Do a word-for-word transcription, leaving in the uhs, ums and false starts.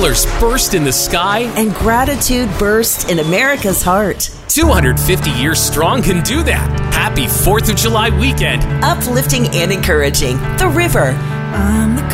colors burst in the sky, and gratitude burst in America's heart. two hundred fifty years strong can do that. Happy fourth of July weekend. Uplifting and encouraging. The River. I'm the